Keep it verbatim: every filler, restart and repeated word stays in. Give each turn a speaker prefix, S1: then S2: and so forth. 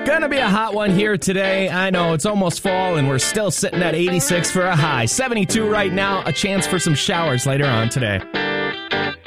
S1: Gonna be a hot one here today. I know it's almost fall and we're still sitting at eighty-six for a high. seventy-two right now, a chance for some showers later on today.